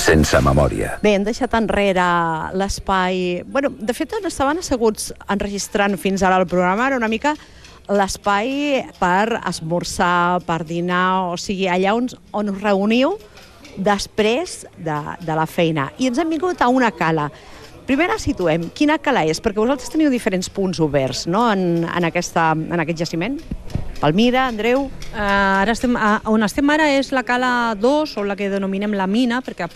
sense memòria. Bé, hem deixat enrere l'espai... Bueno, de fet, on estaven asseguts enregistrant fins ara el programa era una mica l'espai per esmorzar, per dinar, o sigui, allà on us reuniu després de la feina. I ens hem vingut a una cala. Primer la situem. Quina cala és? Perquè vosaltres teniu diferents punts oberts, no?, en aquest jaciment. Palmira, Andreu... On estem ara és la cala 2, o la que denominem la mina, perquè